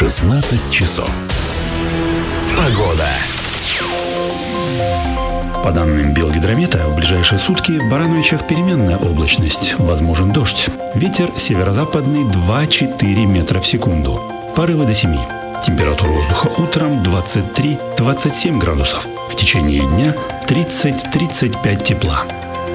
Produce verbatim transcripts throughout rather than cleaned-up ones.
шестнадцать часов. Погода. По данным Белгидромета, в ближайшие сутки в Барановичах переменная облачность, возможен дождь. Ветер северо-западный два-четыре метра в секунду. Порывы до семи. Температура воздуха утром двадцать три - двадцать семь градусов. В течение дня тридцать - тридцать пять тепла.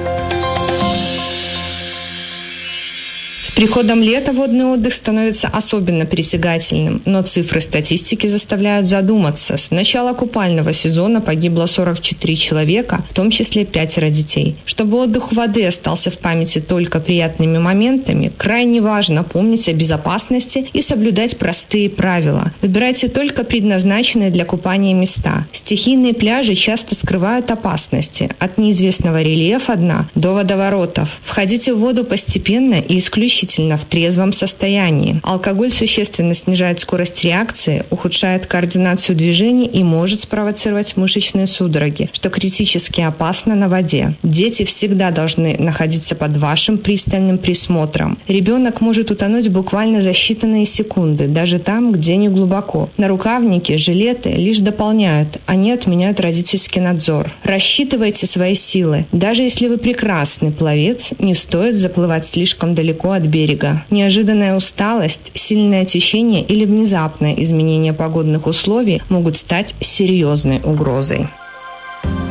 С приходом лета водный отдых становится особенно притягательным, но цифры статистики заставляют задуматься. С начала купального сезона погибло сорок четыре человека, в том числе пятеро детей. Чтобы отдых у воды остался в памяти только приятными моментами, крайне важно помнить о безопасности и соблюдать простые правила. Выбирайте только предназначенные для купания места. Стихийные пляжи часто скрывают опасности, от неизвестного рельефа дна до водоворотов. Входите в воду постепенно и исключительно в трезвом состоянии. Алкоголь существенно снижает скорость реакции, ухудшает координацию движений и может спровоцировать мышечные судороги, что критически опасно на воде. Дети всегда должны находиться под вашим пристальным присмотром. Ребенок может утонуть буквально за считанные секунды, даже там, где не глубоко. Нарукавники, жилеты лишь дополняют, они отменяют родительский надзор. Рассчитывайте свои силы. Даже если вы прекрасный пловец, не стоит заплывать слишком далеко от берега. Неожиданная усталость, сильное течение или внезапное изменение погодных условий могут стать серьезной угрозой.